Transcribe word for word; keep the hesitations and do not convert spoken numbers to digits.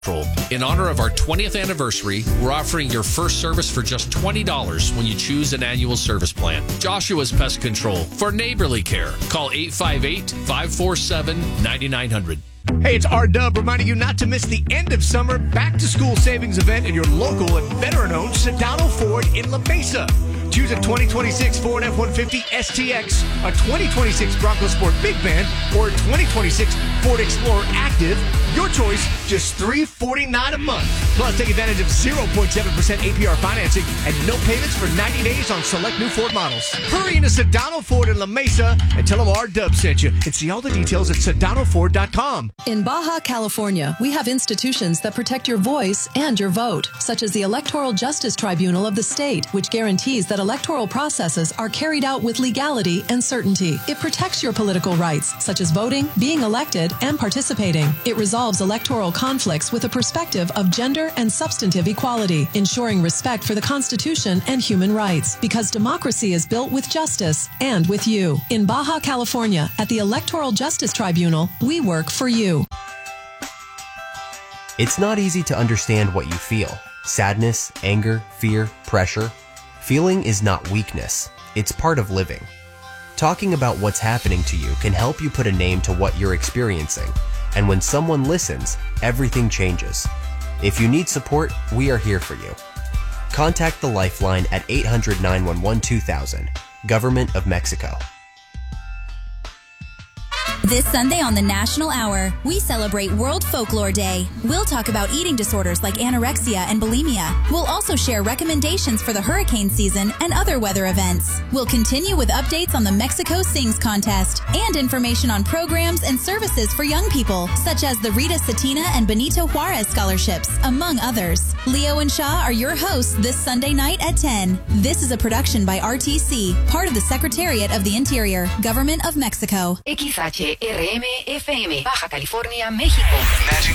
In honor of our twentieth anniversary, we're offering your first service for just twenty dollars when you choose an annual service plan. Joshua's Pest Control for neighborly care. Call eight five eight, five four seven, nine nine zero zero. Hey, it's R-Dub reminding you not to miss the end of summer back-to-school savings event in your local and veteran-owned Sedano Ford in La Mesa. Choose a twenty twenty-six Ford F one fifty S T X, a twenty twenty-six Bronco Sport Big Van, or a twenty twenty-six Ford Explorer Active. Your choice, just three hundred forty-nine dollars a month. Plus, take advantage of zero point seven percent A P R financing and no payments for ninety days on select new Ford models. Hurry into Sedano Ford in La Mesa and tell them R-Dub sent you. And see all the details at sedano ford dot com. In Baja California, we have institutions that protect your voice and your vote, such as the Electoral Justice Tribunal of the state, which guarantees that electoral processes are carried out with legality and certainty. It protects your political rights, such as voting, being elected, and participating. It resolves electoral conflicts with a perspective of gender and substantive equality, ensuring respect for the Constitution and human rights, because democracy is built with justice and with you. In Baja California, at the Electoral Justice Tribunal, we work for you. It's not easy to understand what you feel. Sadness, anger, fear, pressure. Feeling is not weakness. It's part of living. Talking about what's happening to you can help you put a name to what you're experiencing. And when someone listens, everything changes. If you need support, we are here for you. Contact the Lifeline at eight hundred, nine one one, two thousand. Government of Mexico. This Sunday on the National Hour, we celebrate World Folklore Day. We'll talk about eating disorders like anorexia and bulimia. We'll also share recommendations for the hurricane season and other weather events. We'll continue with updates on the Mexico Sings contest and information on programs and services for young people, such as the Rita Satina and Benito Juarez scholarships, among others. Leo and Shaw are your hosts this Sunday night at ten. This is a production by R T C, part of the Secretariat of the Interior, Government of Mexico. X H R M F M, Baja California, México.